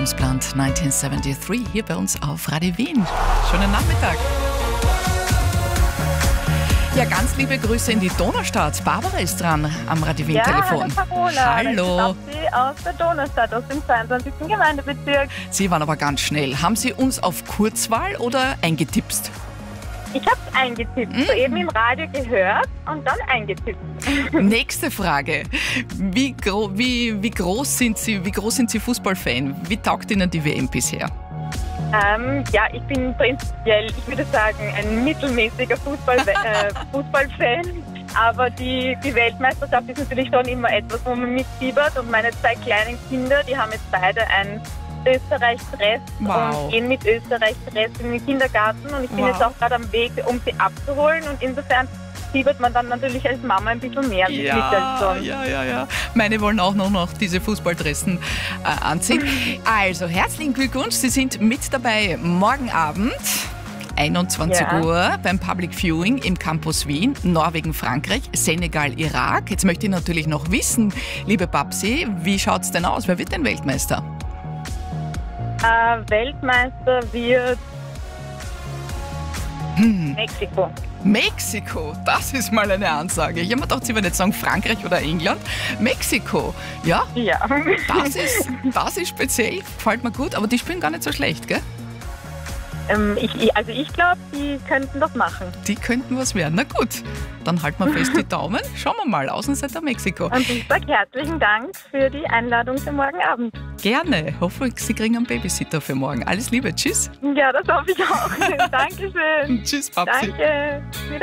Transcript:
James Blunt 1973 hier bei uns auf Radio Wien. Schönen Nachmittag. Ja, ganz liebe Grüße in die Donaustadt. Barbara ist dran am Radio Wien Telefon. Hallo Carola. Hallo. Ich aus der Donaustadt, aus dem 22. Gemeindebezirk. Sie waren aber ganz schnell. Haben Sie uns auf Kurzwahl oder eingetipst? Ich habe eingetippt, soeben im Radio gehört und dann eingetippt. Nächste Frage. Wie groß sind Sie Fußballfan? Wie taugt Ihnen die WM bisher? Ich bin prinzipiell, ich würde sagen, ein mittelmäßiger Fußballfan. Aber die Weltmeisterschaft ist natürlich schon immer etwas, wo man mitfiebert. Und meine 2 kleinen Kinder, die haben jetzt beide ein Österreich-Dress und gehen mit Österreich-Dress in den Kindergarten. Und ich bin jetzt auch gerade am Weg, um sie abzuholen. Und insofern fiebert man dann natürlich als Mama ein bisschen mehr mit als sonst. Ja. Meine wollen auch noch diese Fußballdressen anziehen. Also, herzlichen Glückwunsch. Sie sind mit dabei morgen Abend. 21 Uhr beim Public Viewing im Campus Wien, Norwegen, Frankreich, Senegal, Irak. Jetzt möchte ich natürlich noch wissen, liebe Babsi, wie schaut es denn aus? Wer wird denn Weltmeister? Weltmeister wird Mexiko. Mexiko, das ist mal eine Ansage. Ich habe mir gedacht, Sie werden jetzt sagen Frankreich oder England. Mexiko, ja? Ja. Das ist speziell, gefällt mir gut, aber die spielen gar nicht so schlecht, gell? Ich glaube, die könnten das machen. Die könnten was werden. Na gut, dann halten wir fest die Daumen. Schauen wir mal, Außenseiter Mexiko. Und ich sage herzlichen Dank für die Einladung für morgen Abend. Gerne. Hoffe, Sie kriegen einen Babysitter für morgen. Alles Liebe. Tschüss. Ja, das hoffe ich auch. Dankeschön. Tschüss, Babsi. Danke. Wieder